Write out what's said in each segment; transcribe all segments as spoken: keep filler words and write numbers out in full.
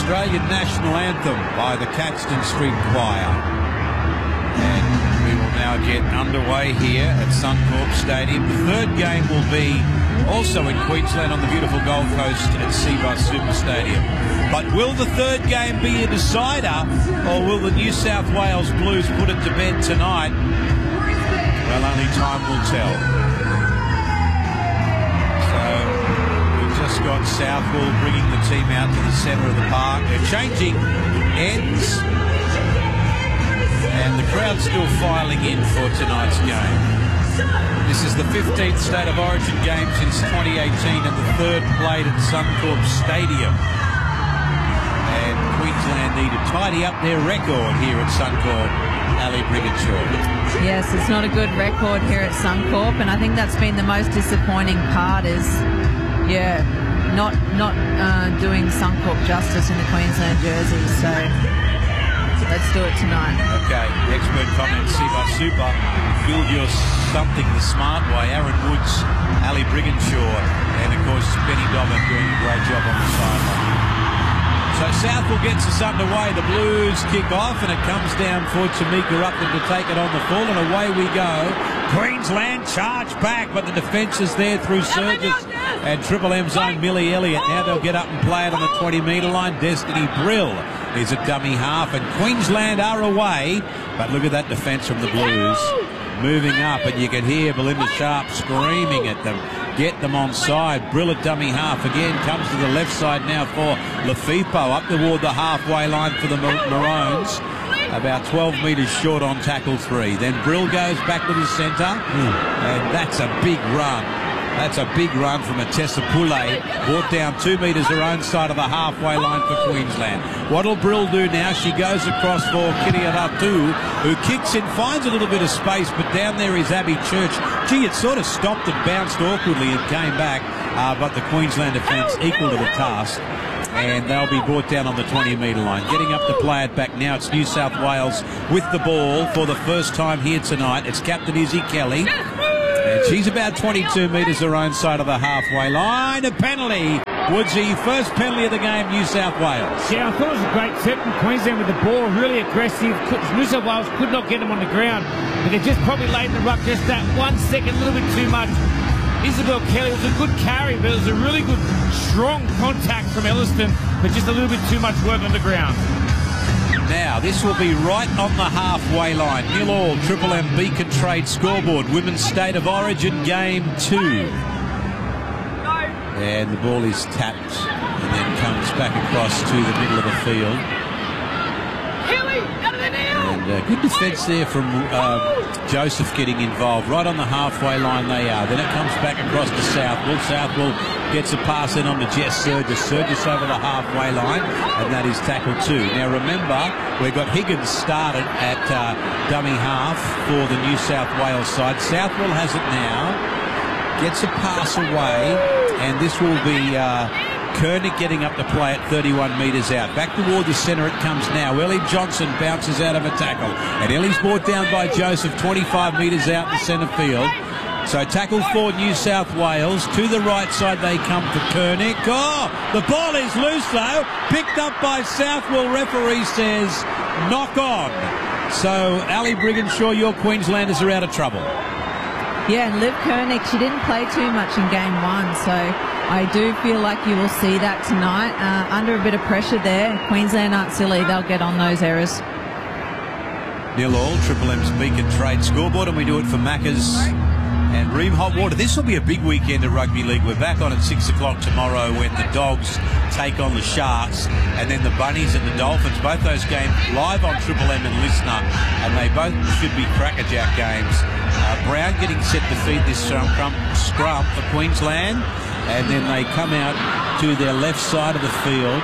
Australian National Anthem by the Caxton Street Choir. And we will now get underway here at Suncorp Stadium. The third game will be also in Queensland on the beautiful Gold Coast at Cbus Super Stadium. But will the third game be a decider, or will the New South Wales Blues put it to bed tonight? Well, only time will tell. So we've just got Southwell bringing the team out to the centre of the park. They're changing ends, and the crowd's still filing in for tonight's game. This is the fifteenth State of Origin game since twenty eighteen and the third played at Suncorp Stadium. And Queensland need to tidy up their record here at Suncorp. Ali Brigginshaw. Yes, it's not a good record here at Suncorp, and I think that's been the most disappointing part is, yeah, not not uh, doing Suncorp justice in the Queensland jersey. So let's do it tonight. Okay, expert comment, Cbus Super. Build your something the smart way. Aaron Woods, Ali Brigginshaw, and of course Benny Dobbin doing a great job on the sideline. So Southwell gets us underway. The Blues kick off, and it comes down for Tamika Upton to take it on the full, and away we go. Queensland charge back, but the defence is there through Surges and Triple M's own Millie Elliott. Now they'll get up and play it on the twenty metre line. Destiny Brill is a dummy half, and Queensland are away. But look at that defence from the Blues. Moving up, and you can hear Belinda Sharp screaming at them. Get them on side. Brill at dummy half again. Comes to the left side now for Lafipo. Up toward the halfway line for the Maroons. About twelve metres short on tackle three. Then Brill goes back to the centre. Mm. And that's a big run. That's a big run from Atessa Poulet. Brought down two metres her own side of the halfway line for Queensland. What'll Brill do now? She goes across for Kiriaratu, who kicks in, finds a little bit of space, but down there is Abby Church. Gee, it sort of stopped and bounced awkwardly and came back, uh, but the Queensland defence equal to the task. And they'll be brought down on the twenty metre line. Getting up to play it back now. It's New South Wales with the ball for the first time here tonight. It's Captain Izzy Kelly. And she's about twenty-two metres her own side of the halfway line. A penalty. Woodsy, first penalty of the game, New South Wales. Yeah, I thought it was a great set from Queensland with the ball, really aggressive. New South Wales could not get them on the ground, but they just probably laid in the ruck just that one second, a little bit too much. Isabel Kelly, it was a good carry, but it was a really good, strong contact from Elliston, but just a little bit too much work on the ground. Now, this will be right on the halfway line. Nil all, Triple M Beacon Trade scoreboard. Women's State of Origin game two. And the ball is tapped and then comes back across to the middle of the field. And uh, good defence there from uh, Joseph getting involved. Right on the halfway line they are. Then it comes back across to Southwell. Southwell gets a pass in on to Jess Surges. Surges over the halfway line, and that is tackle two. Now remember, we've got Higgins started at uh, dummy half for the New South Wales side. Southwell has it now. Gets a pass away, and this will be uh, Koenig getting up to play at thirty-one metres out. Back toward the centre it comes now. Ellie Johnson bounces out of a tackle, and Ellie's brought down by Joseph twenty-five metres out in the centre field. So tackle for New South Wales. To the right side they come for Koenig. Oh, the ball is loose though. Picked up by Southwell. Referee says knock on. So Ali Brigginshaw, your Queenslanders are out of trouble. Yeah, and Liv Koenig, she didn't play too much in game one, so I do feel like you will see that tonight. Uh, under a bit of pressure there. Queensland aren't silly. They'll get on those errors. Nil all, Triple M's Beacon Trade scoreboard, and we do it for Macca's and Ream Hot Water. This will be a big weekend of rugby league. We're back on at six o'clock tomorrow when the Dogs take on the Sharks, and then the Bunnies and the Dolphins. Both those games live on Triple M and Listener, and they both should be crackerjack games. Uh, Brown getting set to feed this scrum, scrum for Queensland, and then they come out to their left side of the field.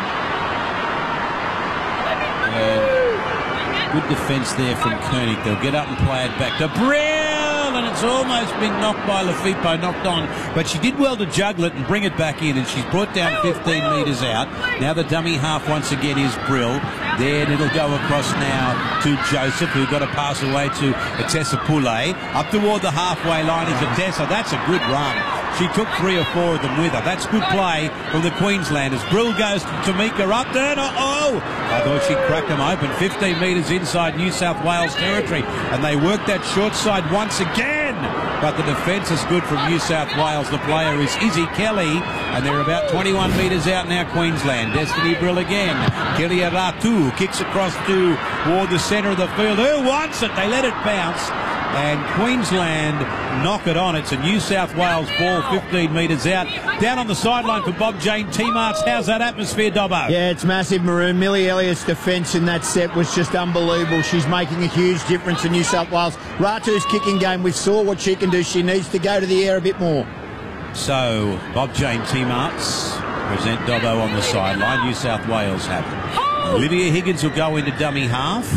And good defence there from Koenig. They'll get up and play it back to Brill, and it's almost been knocked by Lafipo, knocked on, but she did well to juggle it and bring it back in, and she's brought down fifteen metres out. Now the dummy half once again is Brill. Then it'll go across now to Joseph, who got a pass away to Atessa Poulet. Up toward the halfway line is Atessa. That's a good run. She took three or four of them with her. That's good play from the Queenslanders. Brill goes to Tamika Upton. Oh, I thought she'd crack them open. fifteen metres inside New South Wales territory, and they worked that short side once again. But the defence is good from New South Wales. The player is Izzy Kelly, and they're about twenty-one metres out now, Queensland. Destiny Brill again. Kiria Ratu kicks across to toward the centre of the field. Who wants it? They let it bounce. And Queensland knock it on. It's a New South Wales ball, fifteen metres out. Down on the sideline for Bob Jane T-Marts. How's that atmosphere, Dobbo? Yeah, it's massive, Maroon. Millie Elliott's defence in that set was just unbelievable. She's making a huge difference in New South Wales. Ratu's kicking game, we saw what she can do. She needs to go to the air a bit more. So, Bob Jane T-Marts present Dobbo on the sideline. New South Wales have it. Olivia Higgins will go into dummy half.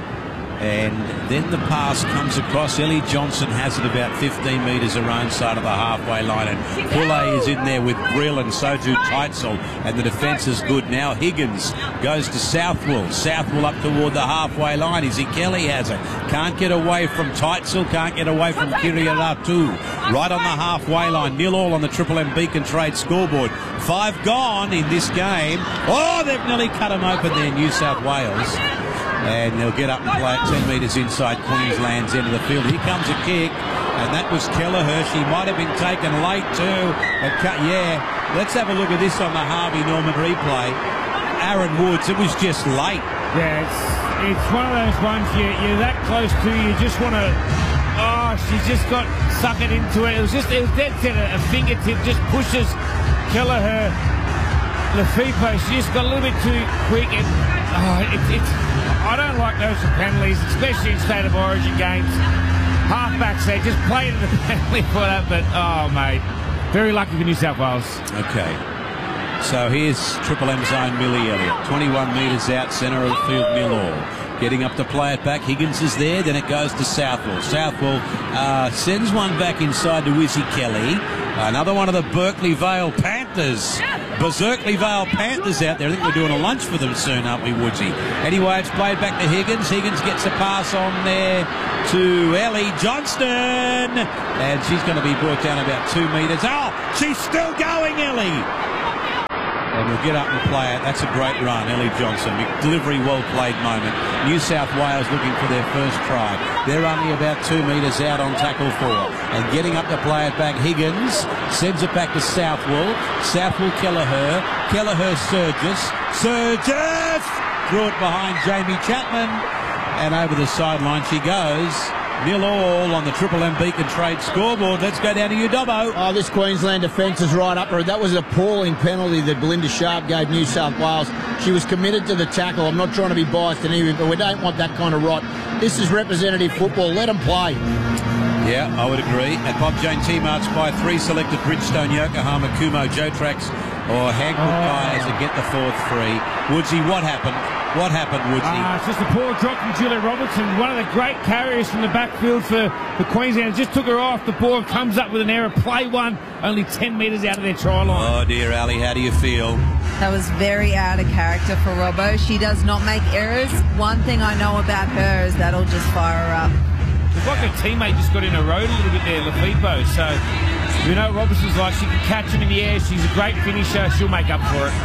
And then the pass comes across. Ellie Johnson has it about fifteen metres her own side of the halfway line. And Poulet is in there with Brill and so too Teitzel. And the defence is good now. Higgins goes to Southwell. Southwell up toward the halfway line. Izzy Kelly has it. Can't get away from Teitzel. Can't get away from Kiria Ratu. Right on the halfway line. Nil all on the Triple M Beacon Trade scoreboard. Five gone in this game. Oh, they've nearly cut them open there, New South Wales. And they'll get up and play it ten metres inside Queensland's end of the field. Here comes a kick, and that was Kelleher. She might have been taken late too. Cut, yeah, let's have a look at this on the Harvey Norman replay. Aaron Woods, it was just late. Yeah, it's, it's one of those ones you, you're that close to, you just want to, oh, she's just got suckered into it. It was just, it was dead set, a, a fingertip just pushes Kelleher. Lefepo, she just got a little bit too quick, and oh, it, it's, I don't like those penalties, especially in State of Origin games. Halfbacks, they just played in the penalty for that, but oh, mate, very lucky for New South Wales. Okay, so here's Triple M zone Millie Elliott, twenty-one metres out, centre of the field, nil all. Getting up to play it back. Higgins is there, then it goes to Southwell. Southwell uh, sends one back inside to Izzy Kelly. Another one of the Berkeley Vale Panthers. Berkeley Vale Panthers out there. I think we're doing a lunch for them soon, aren't we, Woodsy? Anyway, it's played back to Higgins. Higgins gets a pass on there to Ellie Johnston. And she's going to be brought down about two metres. Oh, she's still going, Ellie. And we'll get up and play it. That's a great run, Ellie Johnson. Delivery, well-played moment. New South Wales looking for their first try. They're only about two metres out on tackle four. And getting up to play it back, Higgins sends it back to Southwell. Southwell, Kelleher. Kelleher, Surgis. Surgis! Threw it behind Jamie Chapman. And over the sideline she goes. Nil all on the Triple M Beacon Trade scoreboard. Let's go down to you, Dobbo. Oh, this Queensland defence is right up her. That was an appalling penalty that Belinda Sharp gave New South Wales. She was committed to the tackle. I'm not trying to be biased in any, but we don't want that kind of rot. This is representative football. Let them play. Yeah, I would agree. At Bob Jane T-Marts by three selected Bridgestone, Yokohama, Kumo, Jotrax or Hankook oh. tyres to get the fourth free. Woodsy, what happened? What happened, Woodsy? Uh, it's just a poor drop from Julia Robertson, one of the great carriers from the backfield for, for Queensland. Just took her off the ball, comes up with an error, play one, only ten metres out of their try line. Oh, dear, Ali, how do you feel? That was very out of character for Robbo. She does not make errors. One thing I know about her is that'll just fire her up. It's like her teammate just got in a road a little bit there, Lefepo. So, you know, Robertson's like, she can catch him in the air. She's a great finisher. She'll make up for it.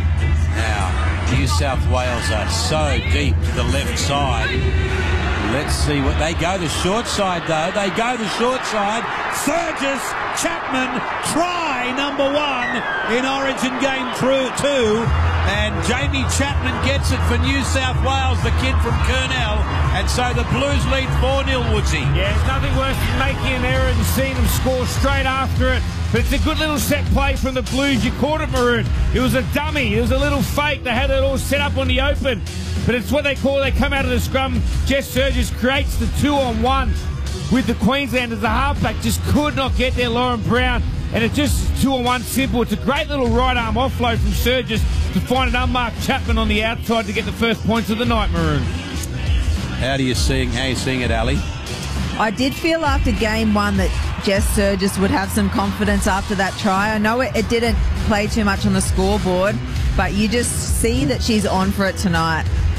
Now, New South Wales are so deep to the left side. Let's see what they go. The short side, though. They go the short side. Surgis Chapman, try number one in Origin game through two. And Jamie Chapman gets it for New South Wales, the kid from Kurnell. And so the Blues lead four nil, Woodsy. Yeah, it's nothing worse than making an error and seeing them score straight after it. But it's a good little set play from the Blues. You caught it, Maroon. It was a dummy. It was a little fake. They had it all set up on the open. But it's what they call, they come out of the scrum. Jess Surgis creates the two-on-one with the Queenslanders. The halfback just could not get there, Lauren Brown. And it's just two-on-one simple. It's a great little right-arm offload from Surgis to find an unmarked Chapman on the outside to get the first points of the night, Maroon. How do you seeing, how are you seeing it, Ali? I did feel after game one that Jess Surgis would have some confidence after that try. I know it, it didn't play too much on the scoreboard, but you just see that she's on for it tonight.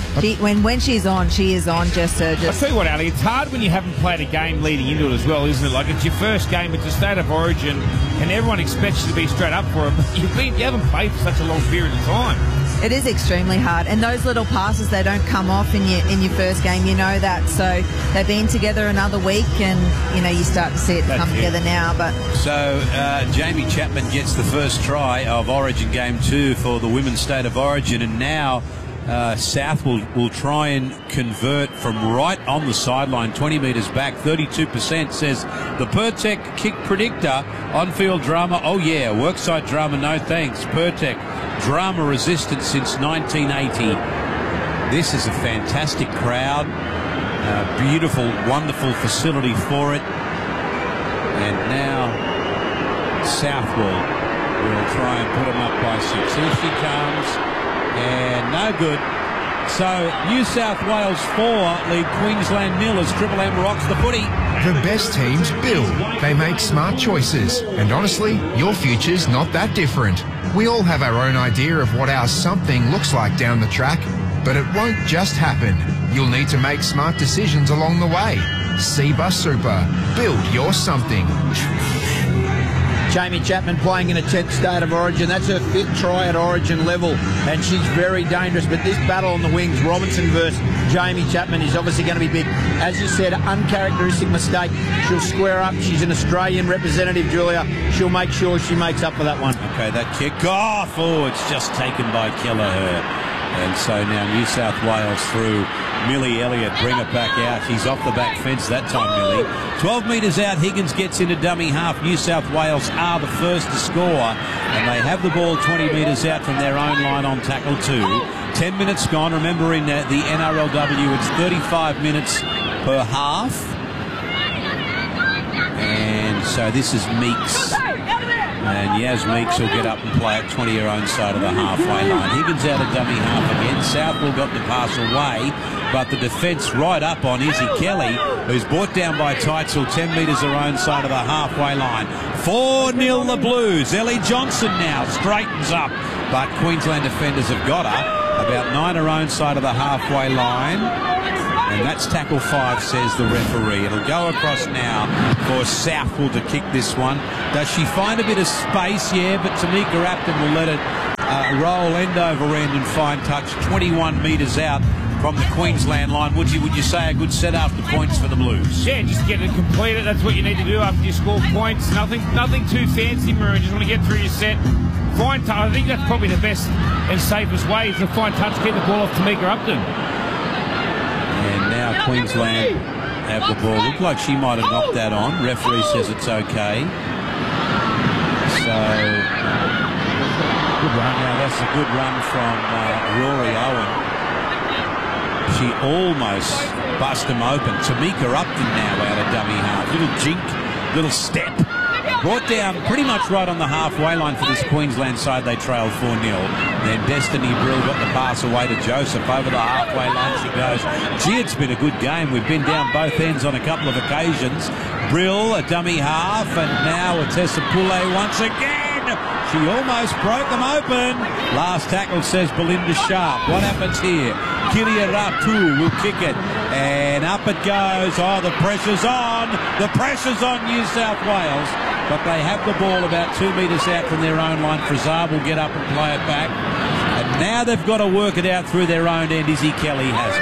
She, when when she's on, she is on. Just, uh, I'll just. tell you what, Ali, it's hard when you haven't played a game leading into it as well, isn't it? Like, it's your first game, it's a state of origin, and everyone expects you to be straight up for it, but you've been, you haven't played for such a long period of time. It is extremely hard, and those little passes, they don't come off in your in your first game. You know that, so they've been together another week, and you know you start to see it That's come it. together now. But So uh, Jamie Chapman gets the first try of Origin Game Two for the Women's State of Origin, and now uh, South will will try and convert from right on the sideline, twenty metres back. thirty-two percent says the Pertec kick predictor. On-field drama, oh yeah. Workside drama, no thanks. Pertec. Drama resistant since nineteen eighty. This is a fantastic crowd. Uh, beautiful, wonderful facility for it. And now Southwell will try and put them up by six. Here she comes. And no good. So New South Wales four lead Queensland nil as Triple M rocks the footy. The best teams build. They make smart choices. And honestly, your future's not that different. We all have our own idea of what our something looks like down the track, but it won't just happen. You'll need to make smart decisions along the way. Cbus Super. Build your something. Jamie Chapman playing in a tenth state of origin. That's her fifth try at origin level, and she's very dangerous. But this battle on the wings, Robinson versus Jamie Chapman, is obviously going to be big. As you said, uncharacteristic mistake. She'll square up. She's an Australian representative, Julia. She'll make sure she makes up for that one. Okay, that kick off. Oh, it's just taken by Kelleher. And so now New South Wales through. Millie Elliott bring it back out. She's off the back fence that time, Millie. twelve metres out, Higgins gets into dummy half. New South Wales are the first to score, and they have the ball twenty metres out from their own line on tackle two. ten minutes gone. Remember, in uh, the N R L W, it's thirty-five minutes per half. And so this is Meeks. And Yaz Meeks will get up and play at twenty her own side of the halfway line. Higgins out of dummy half again. Southwell got the pass away, but the defence right up on Izzy Kelly, who's brought down by Teitzel, ten metres her own side of the halfway line. four nil the Blues. Ellie Johnson now straightens up, but Queensland defenders have got her. About nine her own side of the halfway line. And that's tackle five, says the referee. It'll go across now for Southwell to kick this one. Does she find a bit of space? Yeah, but Tamika Apton will let it uh, roll end over end and find touch twenty-one metres out from the Queensland line. Would you would you say a good set after points for the Blues? Yeah, just get it completed. That's what you need to do after you score points. Nothing nothing too fancy, Maroon. Just want to get through your set. Find touch. I think that's probably the best and safest way is to find touch, get the ball off Tamika Upton. And now Queensland have the ball. Looked like she might have knocked that on. Referee says it's okay. So, good run. Now that's a good run from uh, Rory Owen. She almost bust him open. Tamika Upton now out of dummy half. Little jink, little step. Brought down pretty much right on the halfway line for this Queensland side. They trailed four nil. Then Destiny Brill got the pass away to Joseph. Over the halfway line she goes. Gee, it's been a good game. We've been down both ends on a couple of occasions. Brill, a dummy half, and now Atessa Poulet once again. She almost broke them open. Last tackle, says Belinda Sharp. What happens here? Kiria Ratu will kick it. And up it goes. Oh, the pressure's on. The pressure's on New South Wales. But they have the ball about two metres out from their own line. Frazar will get up and play it back. And now they've got to work it out through their own end. Izzy Kelly has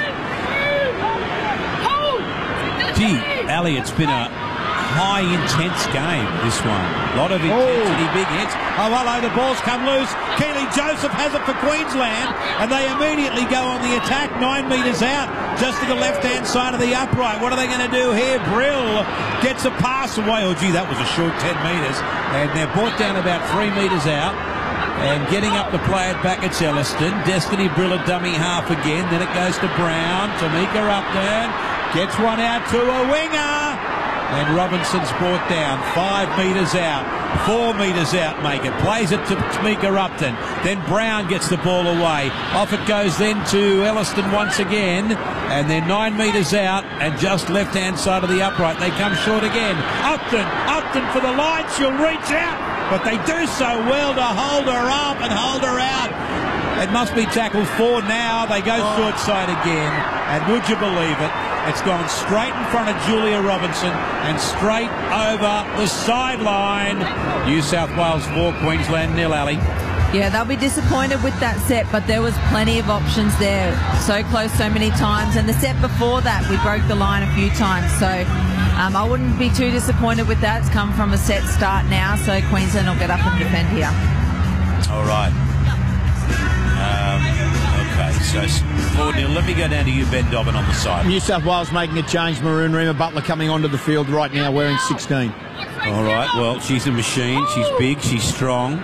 it. Gee, Ali, it's been a high intense game, this one. A lot of intensity, oh. Big hits. Oh, hello, the ball's come loose. Keely Joseph has it for Queensland, and they immediately go on the attack, nine metres out, just to the left-hand side of the upright. What are they going to do here? Brill gets a pass away. Oh, gee, that was a short ten metres, and they're brought down about three metres out. And getting up to play it back, it's Elliston. Destiny Brill a dummy half again. Then it goes to Brown. Tamika Upton gets one out to a winger. And Robinson's brought down five metres out, four metres out, make it. Plays it to Tamika Upton. Then Brown gets the ball away. Off it goes then to Elliston once again. And then nine metres out and just left-hand side of the upright. They come short again. Upton, Upton for the line. She'll reach out. But they do so well to hold her up and hold her out. It must be tackle four now. They go short side again. And would you believe it? It's gone straight in front of Julia Robinson and straight over the sideline. New South Wales four, Queensland nil, Ali. Yeah, they'll be disappointed with that set, but there was plenty of options there. So close so many times. And the set before that, we broke the line a few times. So um, I wouldn't be too disappointed with that. It's come from a set start now, so Queensland will get up and defend here. All right. Um, okay, so four nil. Let me go down to you, Ben Dobbin, on the side. New South Wales making a change. Maroon Reema Butler coming onto the field right now wearing sixteen. All right, well, she's a machine. She's big, she's strong.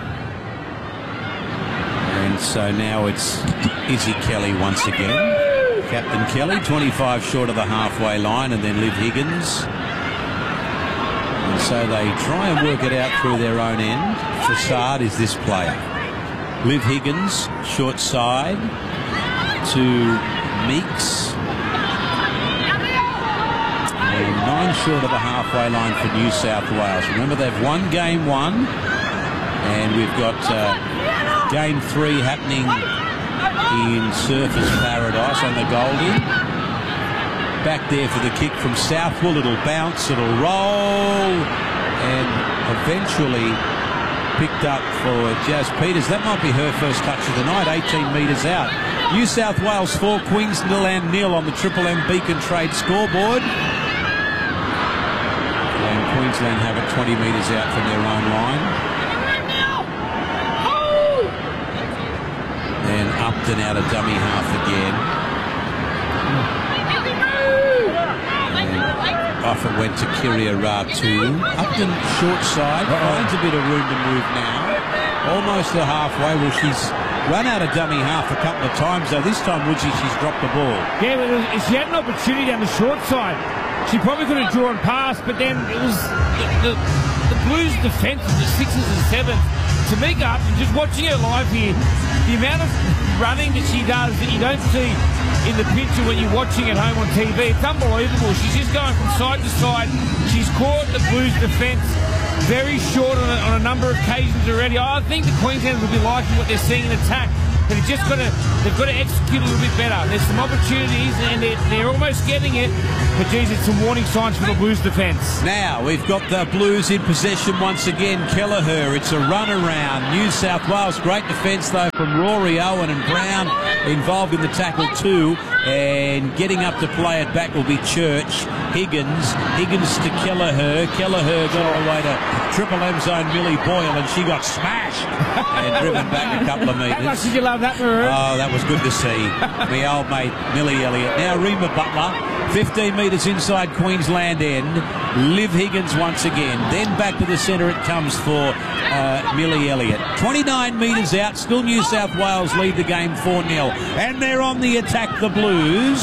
And so now it's Izzy Kelly once again. Captain Kelly, twenty-five short of the halfway line, and then Liv Higgins. And so they try and work it out through their own end. Facade is this player. Liv Higgins, short side to Meeks. And nine short of the halfway line for New South Wales. Remember, they've won game one, and we've got uh, game three happening in Surfers Paradise on the Goldie. Back there for the kick from Southwell. It'll bounce, it'll roll, and eventually picked up for Jazz Peters. That might be her first touch of the night, eighteen metres out. New South Wales four, Queensland nil on the Triple M Beacon Trade scoreboard. And Queensland have it twenty metres out from their own line. Then Upton out of dummy half again. Off it went to Kiria Ratu. Upton short side, finds a bit of room to move now. Almost to halfway. Well, she's run out of dummy half a couple of times, though. This time, Woodsy, she's dropped the ball. Yeah, but it was, she had an opportunity down the short side. She probably could have drawn past, but then it was the, the, the Blues' defence, the sixes and sevens. Tamika Upton, just watching her live here, the amount of running that she does that you don't see in the picture when you're watching at home on T V, it's unbelievable. She's just going from side to side. She's caught the Blues defence very short on a, on a number of occasions already. I think the Queenslanders will be liking what they're seeing in attack, but they've just got to they've got to execute a little bit better. There's some opportunities and they're, they're almost getting it, but geez, it's some warning signs for the Blues defence. Now we've got the Blues in possession once again. Kelleher, it's a run around. New South Wales, great defence though from Rory Owen, and Brown involved in the tackle too, and getting up to play it back will be Church. Higgins, Higgins to Kelleher. Kelleher got all the way to Triple M zone Millie Boyle, and she got smashed and driven back a couple of metres. How much did you love that, Maroon? Oh, that was good to see. My old mate Millie Elliott. Now Reema Butler, fifteen metres inside Queensland end. Liv Higgins once again. Then back to the centre it comes for uh, Millie Elliott. twenty-nine metres out. Still New South Wales lead the game four nil. And they're on the attack, the Blues.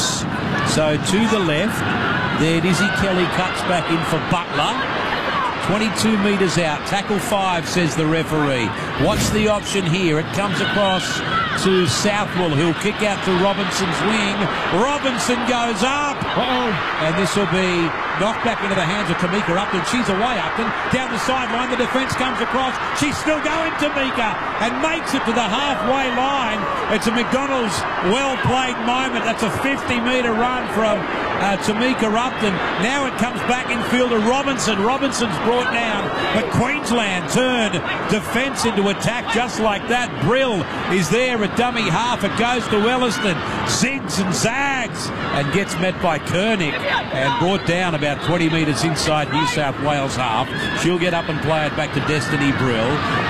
So to the left. There Izzy Kelly cuts back in for Butler. twenty-two metres out. Tackle five, says the referee. What's the option here? It comes across to Southwell, who'll kick out to Robinson's wing. Robinson goes up. Uh-oh. And this will be knocked back into the hands of Tamika Upton. She's away, Upton. Down the sideline, the defence comes across. She's still going, Tamika, and makes it to the halfway line. It's a McDonald's well-played moment. That's a fifty metre run from uh, Tamika Upton. Now it comes back in field to Robinson. Robinson's brought down, but Queensland turn defence into attack just like that. Brill is there at dummy half. It goes to Elliston. Zigs and zags and gets met by Koenig and brought down about twenty metres inside New South Wales half. She'll get up and play it back to Destiny Brill.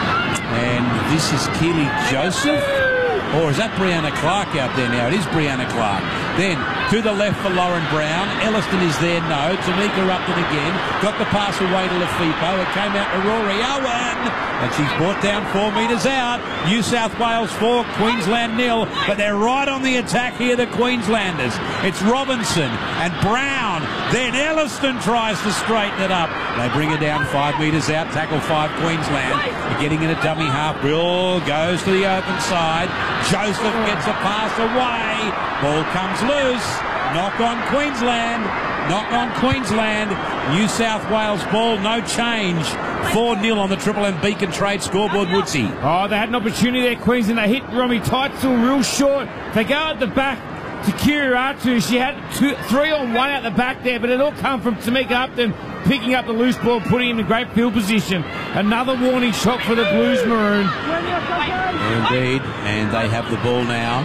And this is Keely Joseph. Or is that Brianna Clark out there now? It is Brianna Clark. Then to the left for Lauren Brown. Elliston is there, no. Tamika Upton again. Got the pass away to Lafippo. It came out to Rory Owen. And she's brought down four metres out. New South Wales four, Queensland nil. But they're right on the attack here, the Queenslanders. It's Robinson and Brown. Then Elliston tries to straighten it up. They bring it down five metres out. Tackle five, Queensland. They're getting in a dummy half. Brill goes to the open side. Joseph gets a pass away. Ball comes loose. Knock on Queensland. Knock on Queensland. New South Wales ball. No change four nil on the Triple M Beacon Trade scoreboard, Woodsy. Oh, they had an opportunity there, Queensland. They hit Romy Teitzel real short. They go at the back to Kiri Atu. She had two, three on one out the back there, but it all come from Tamika Upton picking up the loose ball, putting him in a great field position. Another warning shot for the Blues Maroon. Indeed, and they have the ball now.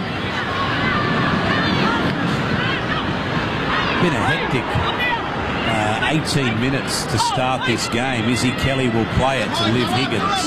Been a hectic uh, eighteen minutes to start this game. Izzy Kelly will play it to Liv Higgins.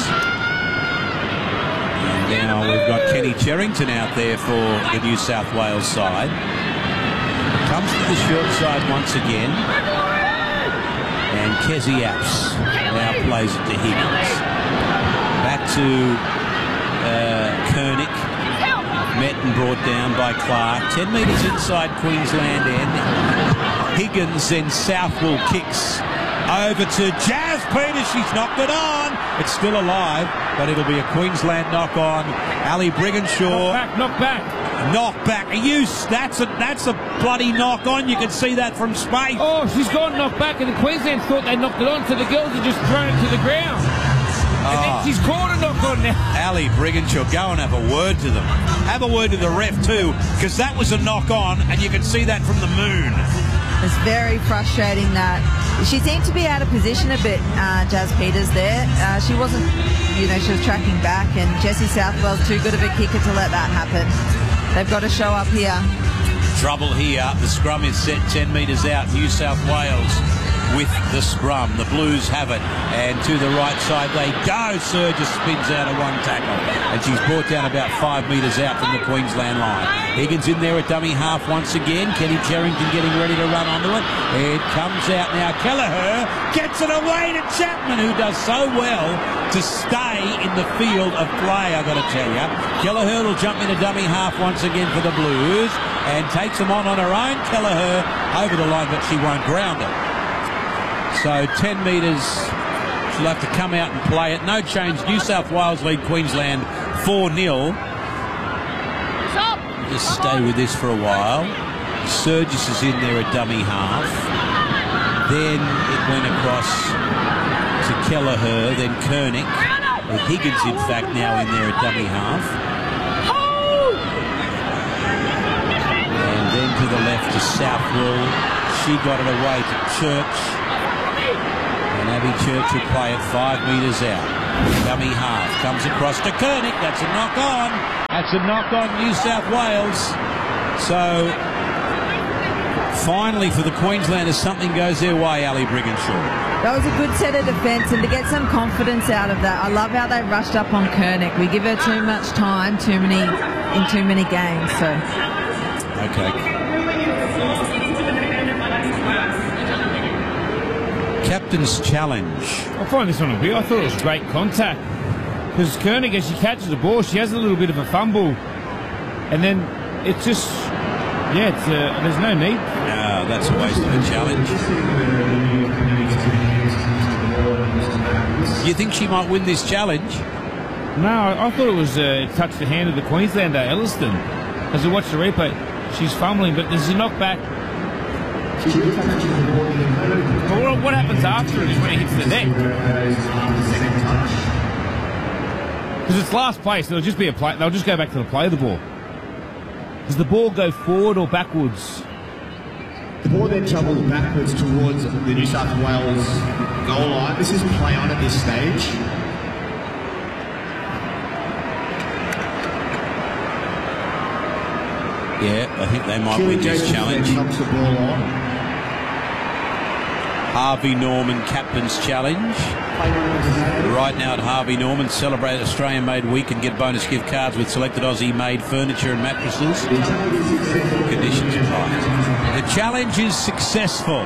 And now we've got Kenny Cherrington out there for the New South Wales side. Comes to the short side once again. And Kezi Apps now plays it to Higgins. Back to uh, Koenig. Met and brought down by Clark. ten metres inside Queensland end. Higgins then Southwell kicks over to Jazz Peters. She's knocked it on. It's still alive, but it'll be a Queensland knock on. Ali Brigginshaw. Knock back, knock back. Knock back. Are you, that's a, that's a bloody knock on. You can see that from space. Oh, she's gone knocked back, and the Queensland thought they knocked it on, so the girls have just thrown it to the ground. And Oh. then she's caught a knock on now. Ali Brigginshaw, go and have a word to them. Have a word to the ref too, because that was a knock on, and you can see that from the moon. It's very frustrating that she seemed to be out of position a bit, uh, Jazz Peters there. Uh, she wasn't, you know, she was tracking back, and Jessie Southwell's too good of a kicker to let that happen. They've got to show up here. Trouble here. The scrum is set ten metres out. New South Wales with the scrum. The Blues have it, and to the right side they go. Surges spins out of one tackle, and she's brought down about five metres out from the Queensland line. Higgins in there at dummy half once again. Kenny Cherrington getting ready to run onto it. It comes out now. Kelleher gets it away to Chapman, who does so well to stay in the field of play, I've got to tell you. Kelleher will jump into dummy half once again for the Blues and takes them on on her own. Kelleher over the line, but she won't ground it. So ten metres, she'll have to come out and play it. No change. New South Wales lead Queensland four nil. Just stay with this for a while. Surgis is in there at dummy half. Then it went across to Kelleher, then Koenig. With Higgins, in fact, now in there at dummy half. And then to the left to Southwell. She got it away to Church. And Abby Church will play it five metres out. Dummy half. Comes across to Koenig. That's a knock on. That's a knock on New South Wales. So, finally for the Queenslanders, something goes their way, Ali Brigginshaw. That was a good set of defence, and to get some confidence out of that, I love how they rushed up on Koenig. We give her too much time, too many in too many games. So, okay. Captain's challenge. I find this one a bit. I thought it was great contact. Because Koenig, as she catches the ball, she has a little bit of a fumble. And then it's just, yeah, it's, uh, there's no need. No, that's a waste of a challenge. You think she might win this challenge? No, I, I thought it was uh, it touched the hand of the Queenslander, Elliston. As I watched the replay, she's fumbling, but there's a knockback. But what, what happens after it is when it hits the net. Because it's last place, there'll just be a play. They'll just go back to the play of the ball. Does the ball go forward or backwards? The ball then travels backwards towards the New South Wales goal line. This is play on at this stage. Yeah, I think they might win this challenge. Knocks the ball on. Harvey Norman Captain's Challenge. Right now at Harvey Norman, celebrate Australian Made Week and get bonus gift cards with selected Aussie made furniture and mattresses. Conditions apply. The challenge is successful.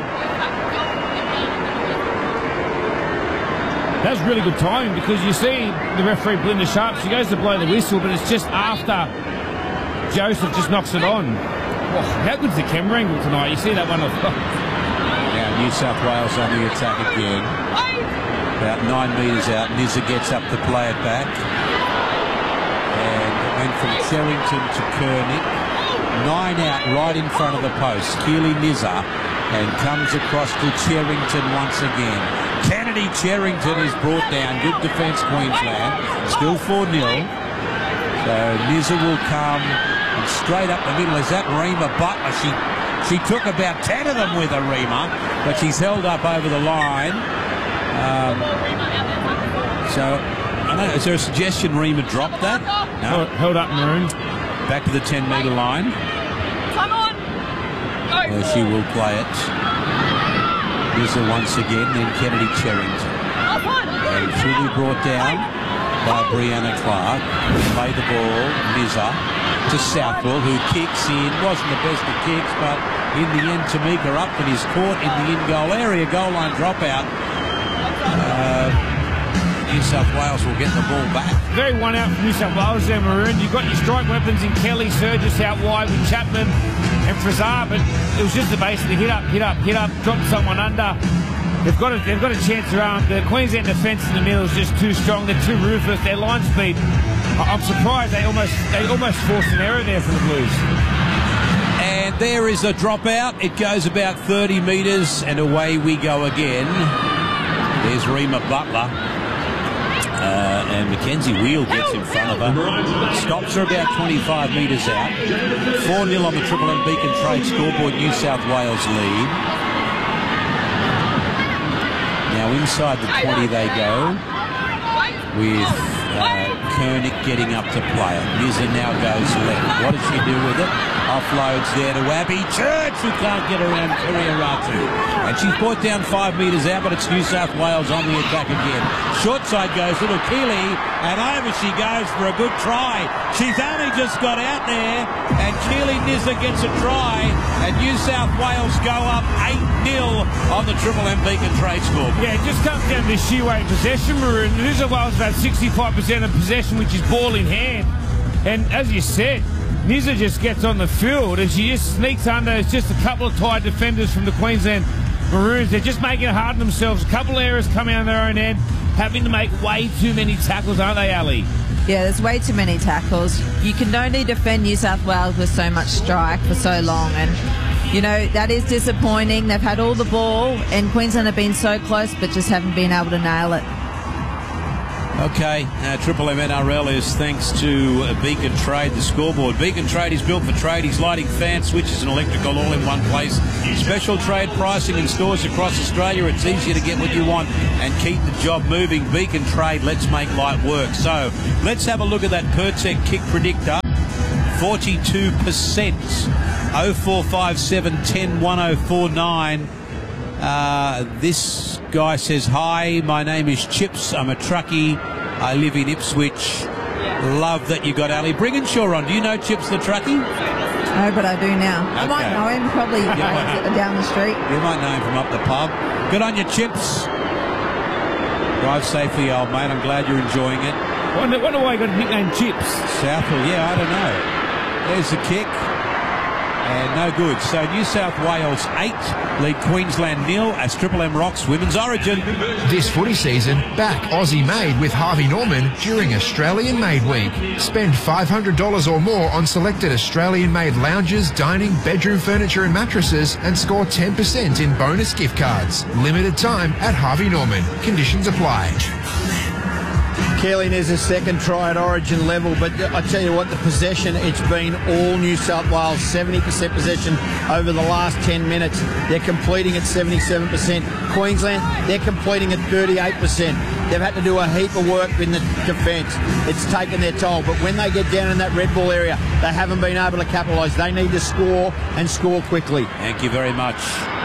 That was really good timing, because you see the referee, Belinda Sharp, she goes to blow the whistle, but it's just after Joseph just knocks it on. Oh, how good's the camera angle tonight? You see that one off. Now New South Wales on the attack again. About nine metres out. Nizza gets up to play it back. And it went from Cherrington to Koenig. Nine out right in front of the post. Keely Nizza. And comes across to Cherrington once again. Kennedy Cherrington is brought down. Good defence, Queensland. Still four nil. So Nizza will come and straight up the middle. Is that Rima Butler? She she took about ten of them with a Rima, but she's held up over the line. Um, so, I don't know, is there a suggestion Rima dropped that? No. Held up Maroon. Back to the ten metre line. Come on! Well, she will play it. Nizza once again, then Kennedy Cherrington. And she'll be brought down by Brianna Clark. Play the ball, Nizza, to Southwell, who kicks in. Wasn't the best of kicks, but in the end, Tamika Upton is caught in the in-goal area. Goal line dropout. Uh, New South Wales will get the ball back. Very one out from New South Wales there, Maroon. You've got your strike weapons in Kelly, Surgis out wide with Chapman and Frazar, but it was just a basically hit up, hit up, hit up, drop someone under. They've got a, they've got a chance around. The Queensland defence in the middle is just too strong. They're too ruthless. Their line speed. I'm surprised they almost they almost forced an error there for the Blues. And there is a dropout. It goes about thirty metres, and away we go again. There's Rima Butler. Uh, and Mackenzie Wheel gets in front of her. Stops her about twenty-five metres out. four nil on the Triple M Beacon Trade scoreboard. New South Wales lead. Now inside the twenty they go with uh, Koenig getting up to play it. Nizza now goes left. What does she do with it? Offloads there to Abby Church, who can't get around Kiriaratu. And she's brought down five metres out, but it's New South Wales on the attack again. Short side goes little Keeley, and over she goes for a good try. She's only just got out there, and Keeley Nizza gets a try, and New South Wales go up eight nil on the Triple M Beacon Trade score. Yeah, it just comes down to sheer weight possession, Maroon. New South Wales about sixty-five percent of possession, which is ball in hand. And as you said, Nizza just gets on the field and she just sneaks under. It's just a couple of tight defenders from the Queensland Maroons. They're just making it hard on themselves. A couple of errors coming out of their own end, having to make way too many tackles, aren't they, Ali? Yeah, there's way too many tackles. You can only defend New South Wales with so much strike for so long, and you know that is disappointing. They've had all the ball, and Queensland have been so close, but just haven't been able to nail it. Okay, uh, Triple M N R L is thanks to uh, Beacon Trade, the scoreboard. Beacon Trade is built for tradies, lighting, fan switches and electrical all in one place. Special trade pricing in stores across Australia. It's easier to get what you want and keep the job moving. Beacon Trade, let's make light work. So let's have a look at that Pertec kick predictor. forty-two percent. oh four five seven, one oh one oh four nine. Uh, this guy says, hi, my name is Chips. I'm a truckie. I live in Ipswich. Love that you got Ali Brigginshaw on. Do you know Chips the truckie? No, but I do now. I Okay. might know him, probably might. down the street. You might know him from up the pub. Good on you, Chips. Drive safely, old mate. I'm glad you're enjoying it. Wonder, wonder why he got a nickname Chips. Southwell, yeah, I don't know. There's the kick. And no good. So New South Wales eight, lead Queensland nil as Triple M rocks Women's Origin. This footy season, back Aussie Made with Harvey Norman during Australian Made Week. Spend five hundred dollars or more on selected Australian Made lounges, dining, bedroom furniture and mattresses and score ten percent in bonus gift cards. Limited time at Harvey Norman. Conditions apply. Keely Nizza's second try at Origin level, but I tell you what, the possession, it's been all New South Wales, seventy percent possession over the last ten minutes. They're completing at seventy-seven percent. Queensland, they're completing at thirty-eight percent. They've had to do a heap of work in the defence. It's taken their toll, but when they get down in that red ball area, they haven't been able to capitalise. They need to score and score quickly. Thank you very much.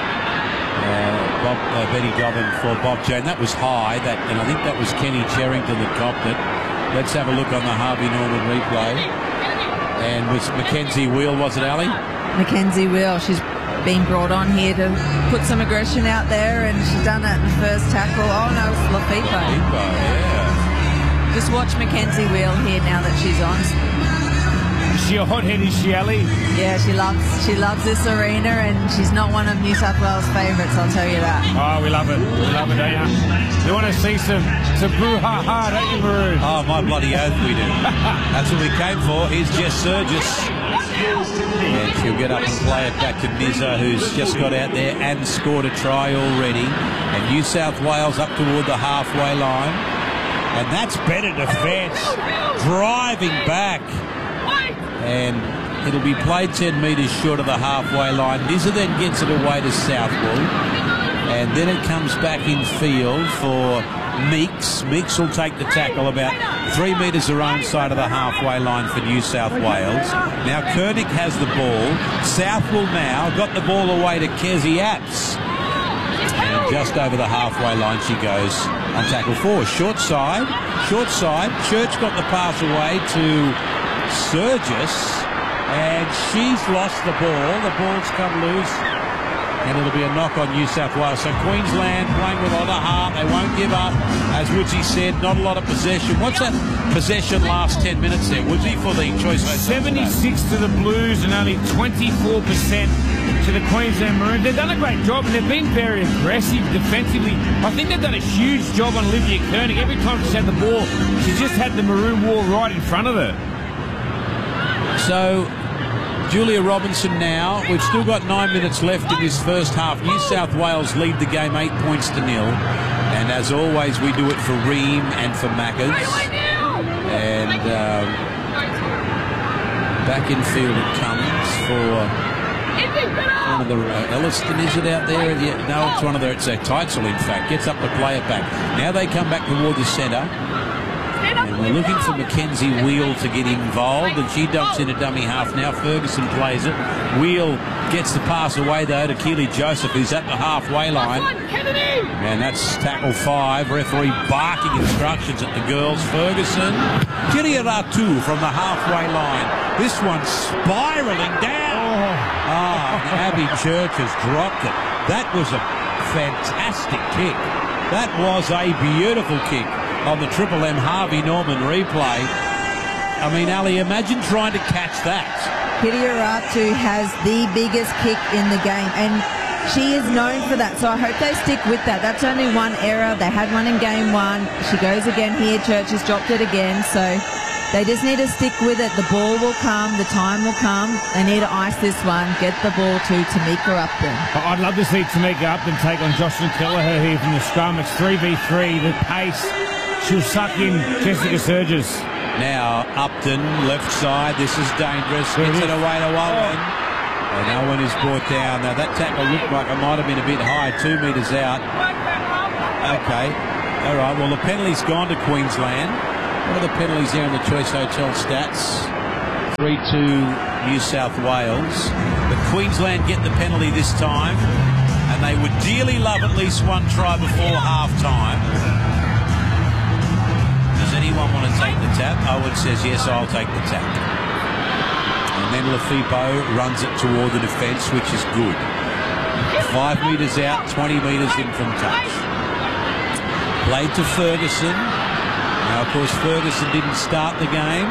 Uh, Bob, uh, Benny Dobbin for Bob Jane. That was high, that, and I think that was Kenny Cherrington that copped it. Let's have a look on the Harvey Norman replay. And was Mackenzie Wheel, was it, Ali? Mackenzie Wheel, she's been brought on here to put some aggression out there, and she's done that in the first tackle. Oh no, it's Lafipo. Lafipo, yeah. Just watch Mackenzie Wheel here now that she's on. Is she a hothead, is she, Ali? Yeah, she loves she loves this arena, and she's not one of New South Wales' favourites, I'll tell you that. Oh, we love it. We love it, don't you? You want to see some, some brouhaha, don't you, Maroon? Oh, my bloody oath we do. That's what we came for. Here's Jess Surgis. And she'll get up and play it back to Nizza, who's just got out there and scored a try already. And New South Wales up toward the halfway line. And that's better defence. Driving back. And it'll be played ten metres short of the halfway line. Nizza then gets it away to Southwell. And then it comes back in field for Meeks. Meeks will take the tackle about three metres her own side of the halfway line for New South Wales. Now Koenig has the ball. Southwell now got the ball away to Kezi Apps. And just over the halfway line she goes on tackle four. Short side, short side. Church got the pass away to Surgis. And she's lost the ball. The ball's come loose. And it'll be a knock on New South Wales. So Queensland playing with a lot of heart. They won't give up. As Woodsy said, not a lot of possession. What's that possession last ten minutes there, Woodsy, for the Choice Hotels? seventy-six to the Blues and only twenty-four percent to the Queensland Maroons. They've done a great job and they've been very aggressive defensively. I think they've done a huge job on Olivia Koenig. Every time she's had the ball, she's just had the Maroon wall right in front of her. So Julia Robinson now. We've still got nine minutes left in this first half. New South Wales lead the game eight points to nil. And as always, we do it for Ream and for Maccas. And um, back in field it comes for one of the uh, Elliston, is it out there? Yeah, no, it's one of the, it's a Teitzel, in fact. Gets up to play it back. Now they come back toward the centre. And we're looking for Mackenzie Wheel to get involved, and she dumps in a dummy half now. Ferguson plays it. Wheel gets the pass away, though, to Keely Joseph, who's at the halfway line. And that's tackle five. Referee barking instructions at the girls. Ferguson. Kiriaratu from the halfway line. This one spiralling down. Ah, oh, Abby Church has dropped it. That was a fantastic kick. That was a beautiful kick on the Triple M Harvey Norman replay. I mean, Ali, imagine trying to catch that. Kiriaratu has the biggest kick in the game, and she is known for that, so I hope they stick with that. That's only one error. They had one in game one. She goes again here. Church has dropped it again, so they just need to stick with it. The ball will come. The time will come. They need to ice this one. Get the ball to Tamika Upton. I'd love to see Tamika Upton take on Jocelyn Kelleher here from the scrum. It's three v three. The pace. She'll suck in Jessica Surges. Now, Upton, left side. This is dangerous. Gets it away to Owen. Oh. And Owen is brought down. Now, that tackle looked like it might have been a bit high. Two metres out. Okay. All right. Well, the penalty's gone to Queensland. What are the penalties there in the Choice Hotel stats? three two New South Wales. But Queensland get the penalty this time. And they would dearly love at least one try before half-time. Anyone want to take the tap? Owen says, yes, I'll take the tap. And then Lafippo runs it toward the defence, which is good. Five metres out, twenty metres in from touch. Played to Ferguson. Now, of course, Ferguson didn't start the game.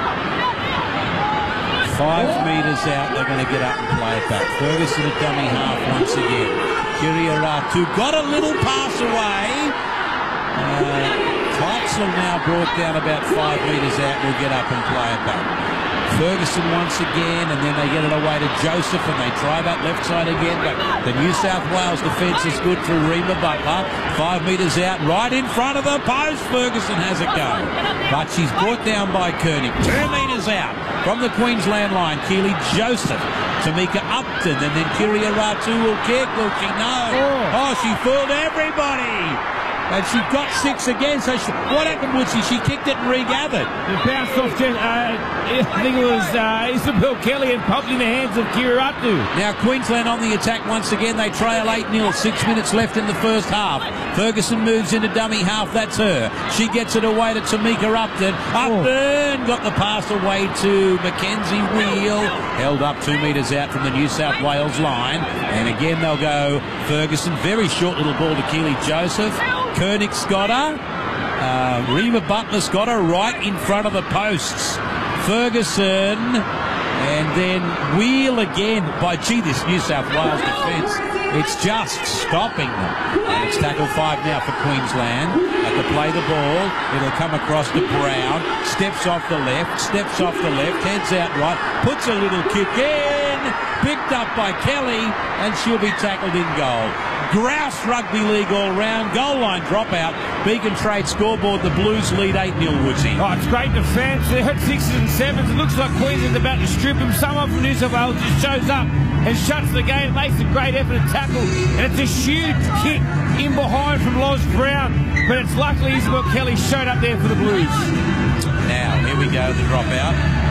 Five metres out, they're going to get up and play it back. Ferguson at dummy half once again. Kiriaratu got a little pass away. Uh, Teitzel now brought down about five metres out. Will get up and play it back. Ferguson once again, and then they get it away to Joseph, and they try that left side again. But the New South Wales defence is good through Rima Butler. Five metres out, right in front of the post. Ferguson has a go, but she's brought down by Koenig. Two metres out from the Queensland line. Keely Joseph. Tamika Upton, and then Kiriaratu will kick. Will she? No. Oh, she fooled everybody. And she got six again, so she, what happened, Woodsy? She kicked it and regathered. It bounced off, uh, I think it was uh, Isabel Kelly and popped in the hands of Kiriaratu. Now Queensland on the attack once again. They trail eight nil, six minutes left in the first half. Ferguson moves into dummy half, that's her. She gets it away to Tamika Upton. Upton got the pass away to Mackenzie Wheel. Held up two metres out from the New South Wales line. And again they'll go Ferguson. Very short little ball to Keely Joseph. Koenig's got her. Uh, Rima Butler's got her right in front of the posts. Ferguson, and then Wheel again. By gee, this New South Wales defence, it's just stopping them. And it's tackle five now for Queensland. At to play the ball, it'll come across to Brown. steps off the left, steps off the left, heads out right, puts a little kick in, picked up by Kelly, and she'll be tackled in goal. Grouse rugby league all round, goal line dropout. Beacon Trade scoreboard, the Blues lead eight nil, Woodsy. Oh, it's great defence. They hit sixes and sevens. It looks like Queensland's about to strip him. Someone from New South Wales just shows up and shuts the game, makes a great effort to tackle, and it's a huge kick in behind from Loz Brown, but it's luckily Isabel Kelly showed up there for the Blues. Now, here we go, the dropout.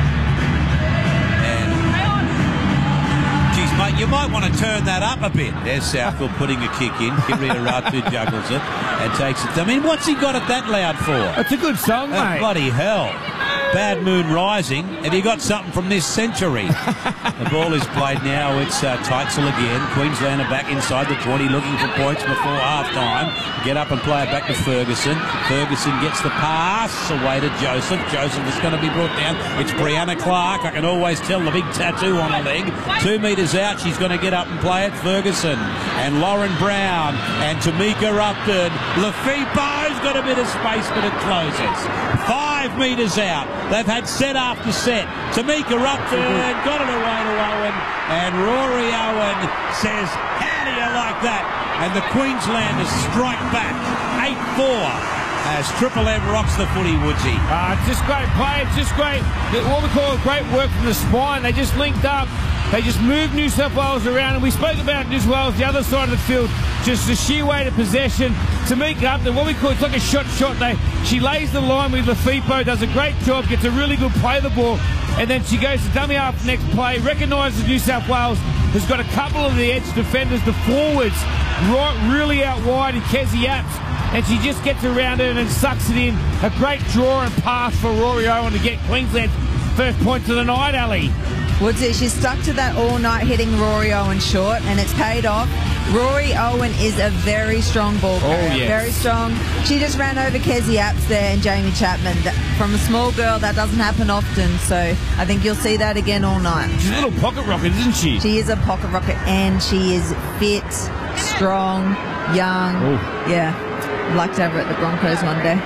Mate, you might want to turn that up a bit. There's Southwell putting a kick in. Kirita Ratu juggles it and takes it. I mean, what's he got it that loud for? It's a good song, oh, mate. Bloody hell. Bad Moon Rising. Have you got something from this century? The ball is played now. It's uh, Teitzel again. Queensland are back inside the twenty, looking for points before half-time. Get up and play it back to Ferguson. Ferguson gets the pass away to Joseph. Joseph is going to be brought down. It's Brianna Clark. I can always tell the big tattoo on her leg. Two metres out. She's going to get up and play it. Ferguson and Lauren Brown and Tamika Upton. Lafipo's got a bit of space, but it closes. Five metres out. They've had set after set. Tamika Upton got it away to Owen, and Rory Owen says, how do you like that? And the Queenslanders strike back eight four as Triple M rocks the footy, Woodsy. Uh, it's just great play. It's just great. What we call great work from the spine. They just linked up. They just moved New South Wales around, and we spoke about New South Wales, the other side of the field, just the sheer weight of possession. Tamika Upton, what we call, it's like a shot shot. They, she lays the line with Lafipo, does a great job, gets a really good play of the ball, and then she goes to dummy half next play, recognises New South Wales has got a couple of the edge defenders, the forwards, right, really out wide in Kezzy Apps, and she just gets around it and then sucks it in. A great draw and pass for Rory Owen to get Queensland's first point of the night, Ali. Woodsy, she's stuck to that all night, hitting Rory Owen short, and it's paid off. Rory Owen is a very strong ball carrier. Oh, yes. Very strong. She just ran over Kezzy Apps there and Jamie Chapman. From a small girl, that doesn't happen often, so I think you'll see that again all night. She's a little pocket rocket, isn't she? She is a pocket rocket, and she is fit, strong, young. Ooh. Yeah. I'd like to have her at the Broncos one day.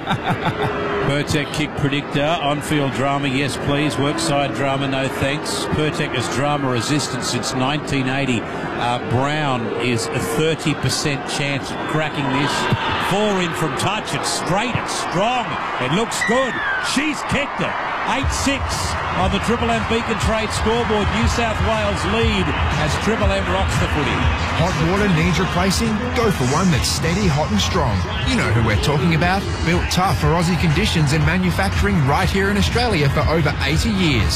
Pertek kick predictor, on-field drama, yes please. Workside drama, no thanks. Pertek has drama resistant since nineteen eighty. Uh, Brown is a thirty percent chance of cracking this. Four in from touch. It's straight, it's strong. It looks good. She's kicked it. eight six on the Triple M Beacon Trade scoreboard. New South Wales lead as Triple M rocks the footy. Hot water needs replacing? Go for one that's steady, hot and strong. You know who we're talking about. Built tough for Aussie conditions and manufacturing right here in Australia for over eighty years.